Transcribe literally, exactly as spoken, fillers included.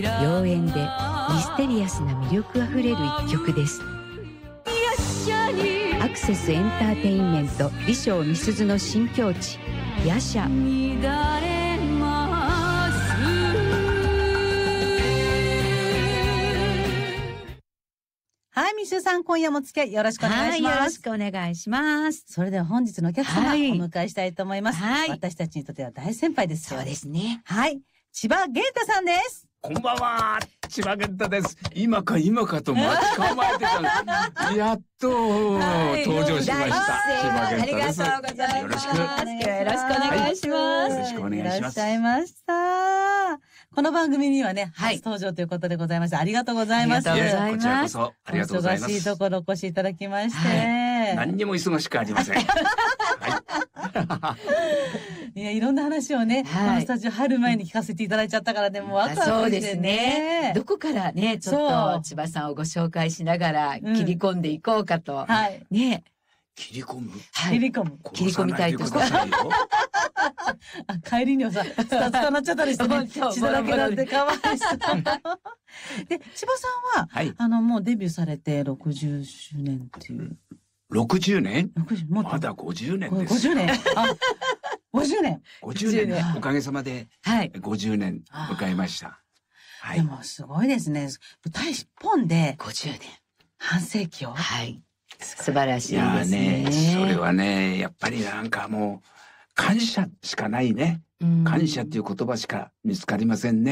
妖艶でミステリアスな魅力あふれる一曲です。アクセスエンターテインメント美少美鈴の新境地夜叉。 はい、みしゅさん、今夜も付き合いよろしくお願いします。 はい、よろしくお願いします。 それでは本日のお客様、はい、お迎えしたいと思います。 はい、 私たちにとっては大先輩ですよ。 そうですね。 はい、千葉玄太さんです。 こんばんは、千葉玄太です。今か今かと待ち構えてたやっと登場しました。千葉玄太です。 ありがとうございます。 よろしく。 よろしくお願いします。 よろしくお願いします。 いらっしゃいました。この番組にはね、初登場ということでございます。ありがとうございます。 ありがとうございます。 こちらこそありがとうございます。 お忙しいところお越しいただきまして。 はい、何にも忙しくありません。はいいや、いろんな話をね、はい、このスタジオ入る前に聞かせていただいちゃったからね、もうワクワクしてね。 そうですね。どこからね、ちょっと千葉さんをご紹介しながら切り込んでいこうかと。うん、はい。ね。 切り込む、 はい、切り込む。 切り込みたいと思います。 あ、帰りにはさ、スタツカなっちゃったりしてね、血だらけなんてかわいそう。で、千葉さんは、はい、あの、もうデビューされてろくじゅっしゅうねんっていう。 ろくじゅうねん？ ろくじゅう、もっと。 まだごじゅうねんです。 ごじゅうねん。あ、ごじゅうねん。 ごじゅうねん。おかげさまで、はい、ごじゅうねん迎えました。 はい。でもすごいですね。舞台一本で。 ごじゅうねん。 半世紀を。 はい。素晴らしいですね。 いやね、それはね、やっぱりなんかもう、感謝しかないね。感謝っていう言葉しか見つかりませんね。